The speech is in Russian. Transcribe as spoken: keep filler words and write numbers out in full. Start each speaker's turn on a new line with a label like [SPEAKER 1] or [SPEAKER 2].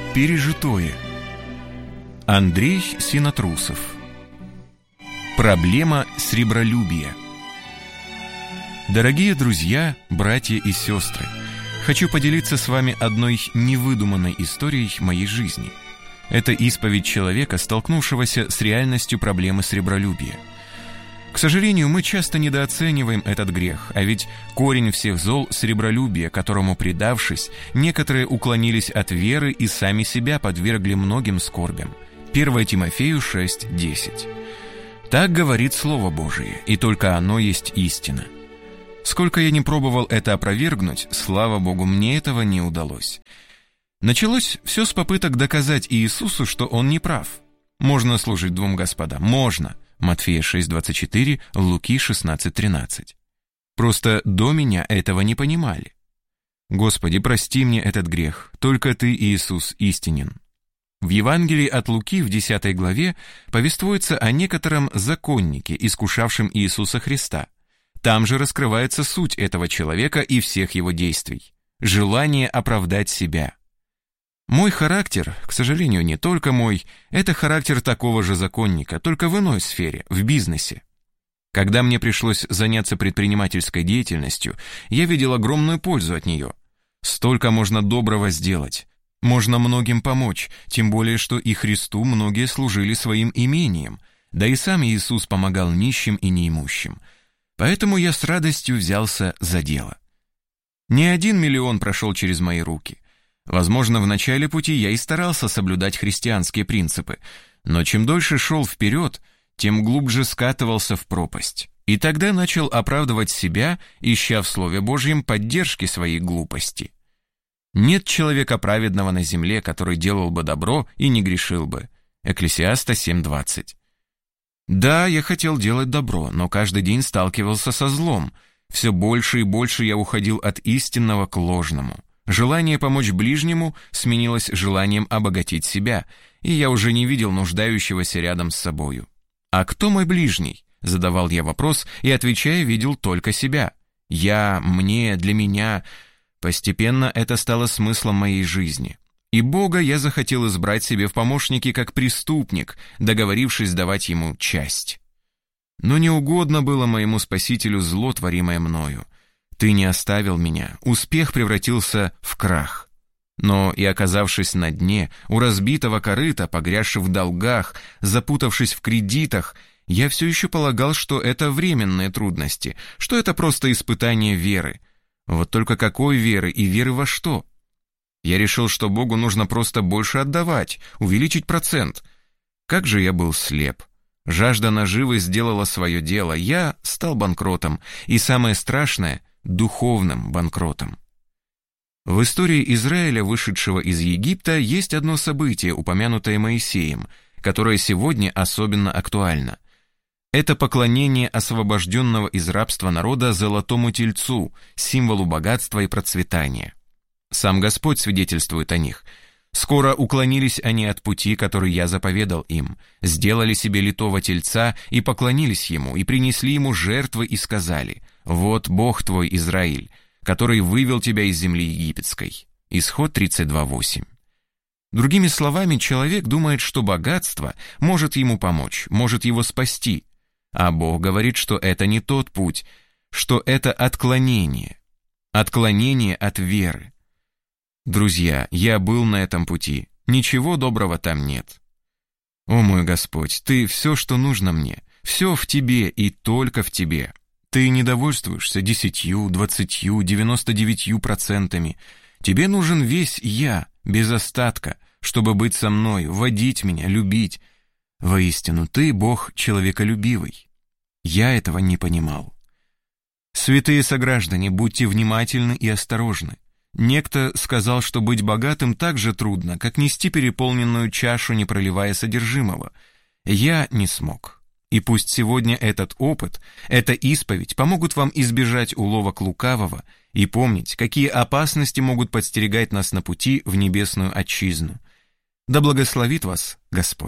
[SPEAKER 1] Пережитое. Андрей Синотрусов. Проблема сребролюбия. Дорогие друзья, братья и сестры, хочу поделиться с вами одной невыдуманной историей моей жизни. Это исповедь человека, столкнувшегося с реальностью проблемы сребролюбия. К сожалению, мы часто недооцениваем этот грех, а ведь корень всех зол – сребролюбие, которому, предавшись, некоторые уклонились от веры и сами себя подвергли многим скорбям. первое Тимофею шесть десять. Так говорит Слово Божие, и только оно есть истина. Сколько я не пробовал это опровергнуть, слава Богу, мне этого не удалось. Началось все с попыток доказать Иисусу, что Он не прав. Можно служить двум господам, можно. Матфея шесть двадцать четыре, Луки шестнадцать тринадцать. Просто до меня этого не понимали. Господи, прости мне этот грех, только Ты, Иисус, истинен. В Евангелии от Луки в десятой главе повествуется о некотором законнике, искушавшем Иисуса Христа. Там же раскрывается суть этого человека и всех его действий. Желание оправдать себя. Мой характер, к сожалению, не только мой, это характер такого же законника, только в иной сфере, в бизнесе. Когда мне пришлось заняться предпринимательской деятельностью, я видел огромную пользу от нее. Столько можно доброго сделать, можно многим помочь, тем более, что и Христу многие служили своим имением, да и сам Иисус помогал нищим и неимущим. Поэтому я с радостью взялся за дело. Не один миллион прошел через мои руки. Возможно, в начале пути я и старался соблюдать христианские принципы, но чем дольше шел вперед, тем глубже скатывался в пропасть. И тогда начал оправдывать себя, ища в Слове Божьем поддержки своей глупости. Нет человека праведного на земле, который делал бы добро и не грешил бы. Экклесиаста семь двадцать. Да, я хотел делать добро, но каждый день сталкивался со злом. Все больше и больше я уходил от истинного к ложному. Желание помочь ближнему сменилось желанием обогатить себя, и я уже не видел нуждающегося рядом с собою. «А кто мой ближний?» – задавал я вопрос, и, отвечая, видел только себя. «Я», «мне», «для меня». Постепенно это стало смыслом моей жизни. И Бога я захотел избрать себе в помощники как преступник, договорившись давать ему часть. Но не угодно было моему Спасителю зло, творимое мною. Ты не оставил меня, успех превратился в крах. Но и оказавшись на дне, у разбитого корыта, погрязши в долгах, запутавшись в кредитах, я все еще полагал, что это временные трудности, что это просто испытание веры. Вот только какой веры и веры во что? Я решил, что Богу нужно просто больше отдавать, увеличить процент. Как же я был слеп. Жажда наживы сделала свое дело, я стал банкротом, и самое страшное — духовным банкротом. В истории Израиля, вышедшего из Египта, есть одно событие, упомянутое Моисеем, которое сегодня особенно актуально. Это поклонение освобожденного из рабства народа золотому тельцу, символу богатства и процветания. Сам Господь свидетельствует о них. «Скоро уклонились они от пути, который я заповедал им, сделали себе литого тельца и поклонились ему, и принесли ему жертвы и сказали: „Вот Бог твой, Израиль, который вывел тебя из земли египетской“». Исход тридцать два восемь. Другими словами, человек думает, что богатство может ему помочь, может его спасти, а Бог говорит, что это не тот путь, что это отклонение, отклонение от веры. Друзья, я был на этом пути, ничего доброго там нет. О мой Господь, Ты все, что нужно мне, все в Тебе и только в Тебе. Ты не довольствуешься десятью, двадцатью, девяносто девятью процентами. Тебе нужен весь я, без остатка, чтобы быть со мной, водить меня, любить. Воистину, Ты Бог человеколюбивый. Я этого не понимал. Святые сограждане, будьте внимательны и осторожны. Некто сказал, что быть богатым так же трудно, как нести переполненную чашу, не проливая содержимого. Я не смог. И пусть сегодня этот опыт, эта исповедь помогут вам избежать уловок лукавого и помнить, какие опасности могут подстерегать нас на пути в небесную отчизну. Да благословит вас Господь.